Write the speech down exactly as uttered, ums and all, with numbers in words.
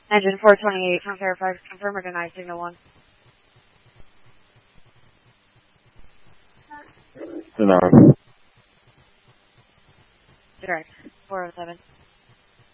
Engine four twenty-eight from Fairfax, confirm or deny signal one. Deny. Direct, four oh seven.